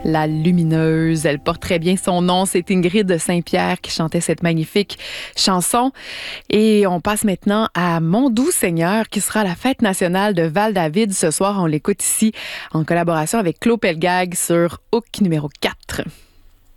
La lumineuse, elle porte très bien son nom. C'est Ingrid Saint-Pierre qui chantait cette magnifique chanson. Et on passe maintenant à Mon doux Seigneur, qui sera à la fête nationale de Val-David ce soir. On l'écoute ici en collaboration avec Claude Pelgag sur Hook numéro 4.